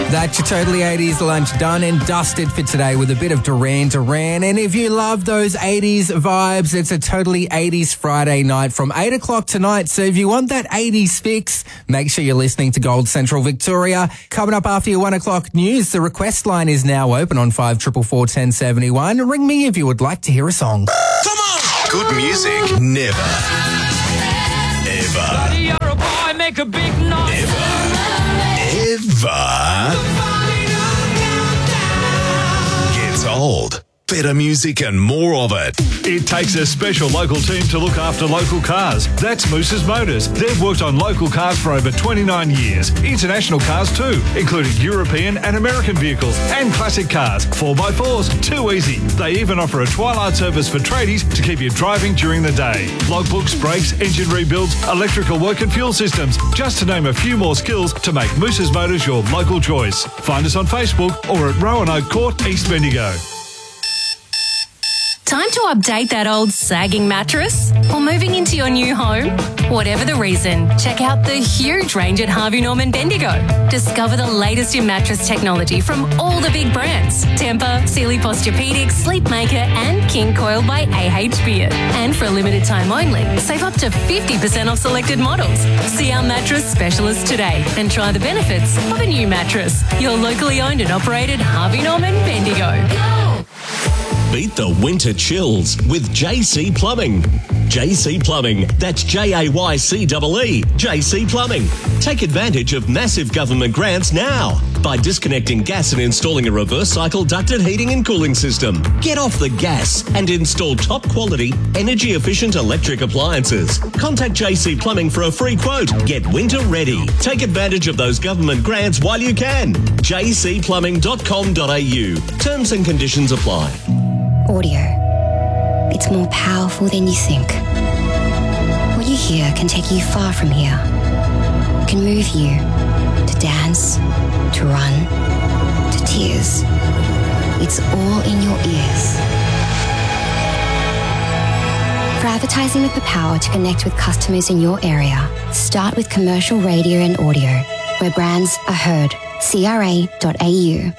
That's your Totally 80s lunch done and dusted for today with a bit of Duran Duran. And if you love those 80s vibes, it's a Totally 80s Friday night from 8 o'clock tonight. So if you want that 80s fix, make sure you're listening to Gold Central Victoria. Coming up after your 1 o'clock news, the request line is now open on 5444 1071. Ring me if you would like to hear a song. Come on! Good music never, ever, Buddy, you're a boy, make a big noise. ever gets old. Better music and more of it. It takes a special local team to look after local cars. That's Moose's Motors. They've worked on local cars for over 29 years. International cars too, including European and American vehicles and classic cars. 4x4s, too easy. They even offer a twilight service for tradies to keep you driving during the day. Logbooks, brakes, engine rebuilds, electrical work and fuel systems. Just to name a few more skills to make Moose's Motors your local choice. Find us on Facebook or at Roanoke Court, East Bendigo. Time to update that old sagging mattress? Or moving into your new home? Whatever the reason, check out the huge range at Harvey Norman Bendigo. Discover the latest in mattress technology from all the big brands. Tempur, Sealy Posturepedic, Sleepmaker and King Coil by AH Beard. And for a limited time only, save up to 50% off selected models. See our mattress specialist today and try the benefits of a new mattress. Your locally owned and operated Harvey Norman Bendigo. Go! Beat the winter chills with JC Plumbing. JC Plumbing, that's JAYCEE, JC Plumbing. Take advantage of massive government grants now by disconnecting gas and installing a reverse cycle ducted heating and cooling system. Get off the gas and install top quality, energy efficient electric appliances. Contact JC Plumbing for a free quote. Get winter ready. Take advantage of those government grants while you can. jcplumbing.com.au. Terms and conditions apply. Audio. It's more powerful than you think. What you hear can take you far from here. It can move you to dance, to run, to tears. It's all in your ears. For advertising with the power to connect with customers in your area, start with commercial radio and audio, where brands are heard. CRA.au.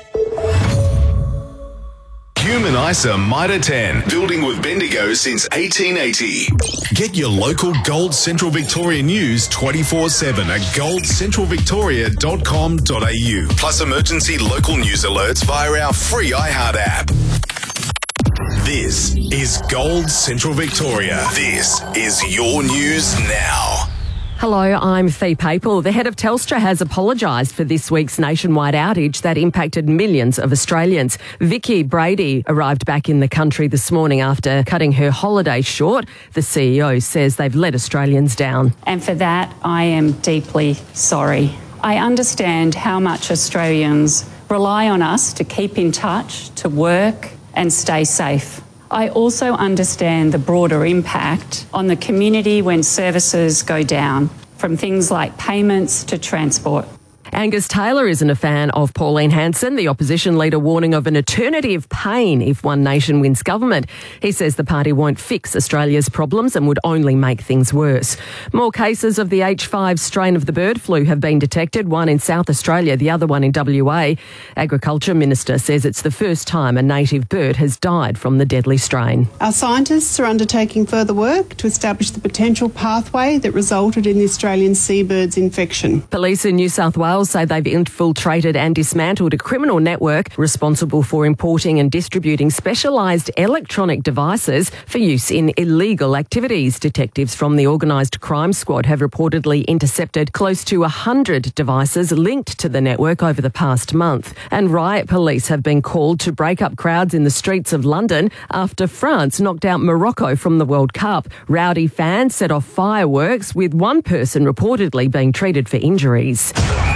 Human ISA Mitre 10, building with Bendigo since 1880. Get your local Gold Central Victoria news 24/7 at goldcentralvictoria.com.au. Plus emergency local news alerts via our free iHeart app. This is Gold Central Victoria. This is your news now. Hello, I'm Fee Papel. The head of Telstra has apologised for this week's nationwide outage that impacted millions of Australians. Vicky Brady arrived back in the country this morning after cutting her holiday short. The CEO says they've let Australians down. And for that, I am deeply sorry. I understand how much Australians rely on us to keep in touch, to work and stay safe. I also understand the broader impact on the community when services go down, from things like payments to transport. Angus Taylor isn't a fan of Pauline Hanson, the opposition leader warning of an eternity of pain if One Nation wins government. He says the party won't fix Australia's problems and would only make things worse. More cases of the H5 strain of the bird flu have been detected, one in South Australia, the other one in WA. Agriculture Minister says it's the first time a native bird has died from the deadly strain. Our scientists are undertaking further work to establish the potential pathway that resulted in the Australian seabird's infection. Police in New South Wales say they've infiltrated and dismantled a criminal network responsible for importing and distributing specialised electronic devices for use in illegal activities. Detectives from the Organised Crime Squad have reportedly intercepted close to 100 devices linked to the network over the past month. And riot police have been called to break up crowds in the streets of London after France knocked out Morocco from the World Cup. Rowdy fans set off fireworks, with one person reportedly being treated for injuries.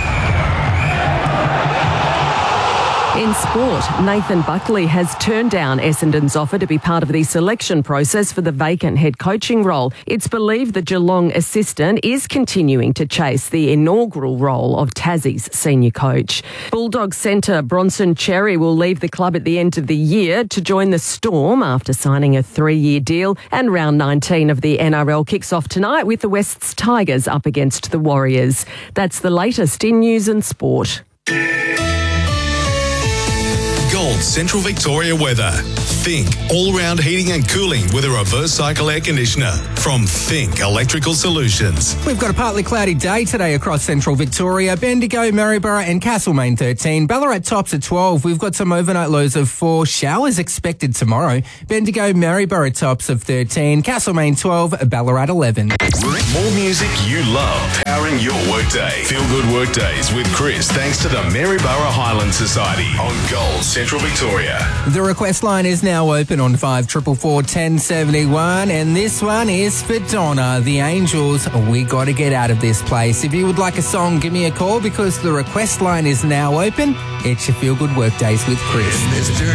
In sport, Nathan Buckley has turned down Essendon's offer to be part of the selection process for the vacant head coaching role. It's believed the Geelong assistant is continuing to chase the inaugural role of Tassie's senior coach. Bulldogs centre Bronson Cherry will leave the club at the end of the year to join the Storm after signing a 3-year deal. And round 19 of the NRL kicks off tonight with the West's Tigers up against the Warriors. That's the latest in news and sport. Central Victoria weather. Think all-round heating and cooling with a reverse cycle air conditioner from Think Electrical Solutions. We've got a partly cloudy day today across Central Victoria. Bendigo, Maryborough and Castlemaine 13. Ballarat tops at 12. We've got some overnight lows of 4. Showers expected tomorrow. Bendigo, Maryborough tops of 13. Castlemaine 12. Ballarat 11. More music you love, powering your workday. Feel good workdays with Chris, thanks to the Maryborough Highland Society on Gold Central Victoria. The request line is now open on 5444 1071, and this one is for Donna, The Angels. We got to get out of this place. If you would like a song, give me a call because the request line is now open. It's your Feel Good Workdays with Chris.